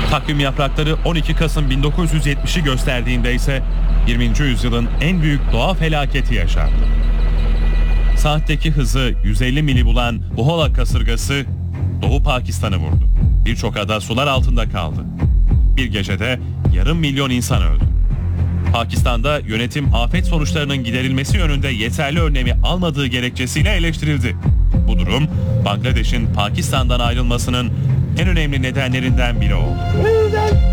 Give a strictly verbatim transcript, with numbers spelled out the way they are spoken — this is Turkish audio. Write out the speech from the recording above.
Takvim yaprakları on iki Kasım bin dokuz yüz yetmişi gösterdiğinde ise yirminci yüzyılın en büyük doğa felaketi yaşandı. Saatteki hızı yüz elli mili bulan Buhola kasırgası Doğu Pakistan'ı vurdu. Birçok ada sular altında kaldı. Bir gecede yarım milyon insan öldü. Pakistan'da yönetim afet sonuçlarının giderilmesi yönünde yeterli önlemi almadığı gerekçesiyle eleştirildi. Bu durum Bangladeş'in Pakistan'dan ayrılmasının en önemli nedenlerinden biri oldu.